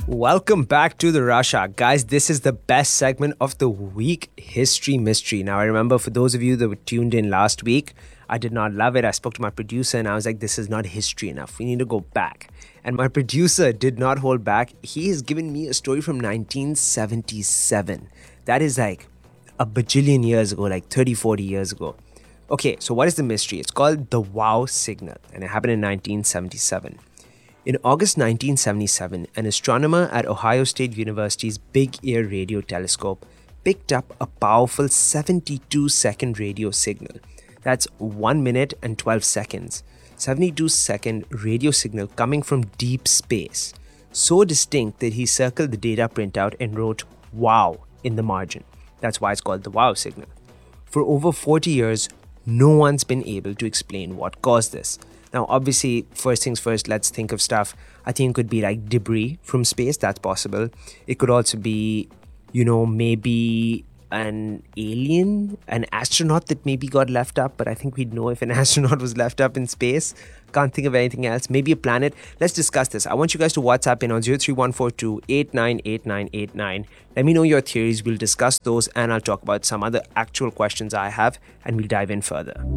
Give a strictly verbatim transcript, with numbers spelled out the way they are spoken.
Welcome back to the Rush Hour. Guys, this is the best segment of the week, History Mystery. Now, I remember for those of you that were tuned in last week, I did not love it. I spoke to my producer and I was like, this is not history enough. We need to go back. And my producer did not hold back. He has given me a story from nineteen seventy-seven. That is like a bajillion years ago, like thirty, forty years ago. Okay, so what is the mystery? It's called the Wow Signal, and it happened in nineteen seventy-seven. In August nineteen seventy-seven, an astronomer at Ohio State University's Big Ear Radio Telescope picked up a powerful seventy-two second radio signal. That's one minute and twelve seconds. seventy-two second radio signal coming from deep space. So distinct that he circled the data printout and wrote "Wow" in the margin. That's why it's called the Wow Signal. For over forty years, no one's been able to explain what caused this. Now, obviously, first things first, let's think of stuff. I think it could be like debris from space. That's possible. It could also be, you know, maybe an alien, an astronaut that maybe got left up. But I think we'd know if an astronaut was left up in space. Can't think of anything else. Maybe a planet. Let's discuss this. I want you guys to WhatsApp in on zero three one four two eight nine eight nine eight nine. Let me know your theories. We'll discuss those and I'll talk about some other actual questions I have and we'll dive in further.